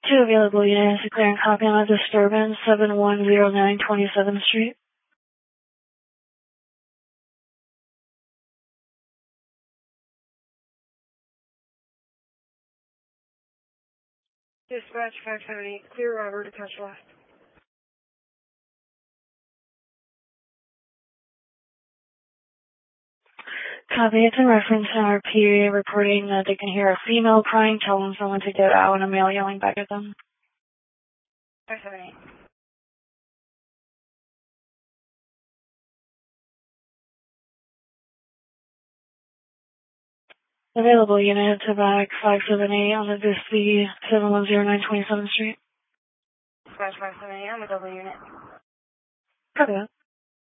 Two available units declaring copy on a disturbance, 7109 27th Street. Dispatch 578, clear Robert to touch left. Copy. It's in reference to our PA reporting that they can hear a female crying, telling someone to get out, and a male yelling back at them. 578. Available unit to back 578 on the Bisbee 7109 27th Street. Dispatch 578, I'm a double unit. Copy that.